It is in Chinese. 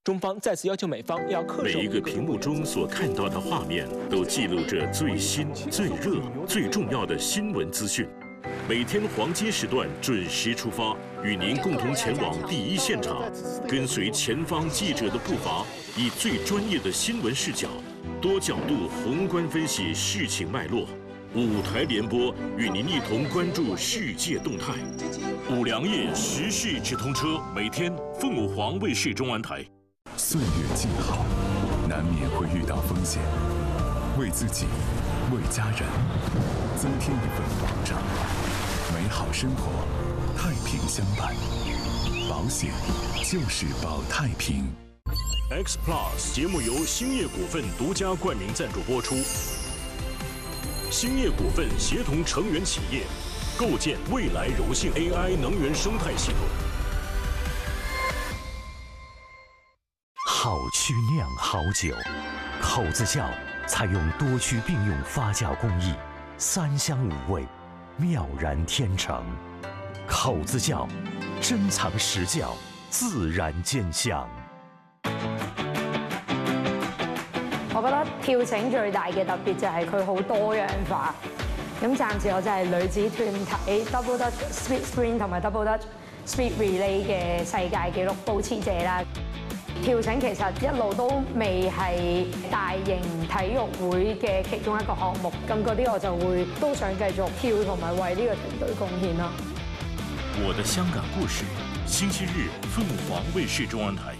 中方再次要求美方要恪守。 每一个屏幕中所看到的画面，都记录着最新、最热、最重要的新闻资讯。每天黄金时段准时出发，与您共同前往第一现场，跟随前方记者的步伐，以最专业的新闻视角，多角度宏观分析事情脉络。5台联播与您一同关注世界动态。5粮液时事直通车，每天凤凰卫视中文台。 岁月静好，难免会遇到风险，为自己，为家人，增添一份保障。美好生活，太平相伴。保险就是保太平。 X Plus 节目由兴业股份独家冠名赞助播出。兴业股份协同成员企业，构建未来柔性 AI 能源生态系统。 好区酿好酒，口子窖采用多区并用发酵工艺，3香5味，妙然天成。口子窖，珍藏实窖，自然兼香。 我覺得跳繩最大嘅特別就係佢好多樣化。咁暫時我就係女子團體 Double Dutch Speed Sprint 同埋 Double Dutch Speed Relay 嘅世界紀錄保持者啦。跳繩其實一路都未係大型體育會嘅其中一個項目，咁嗰啲我就會都想繼續跳同埋為呢個團隊貢獻啦。 我的香港故事，星期日鳳凰衛視中文台。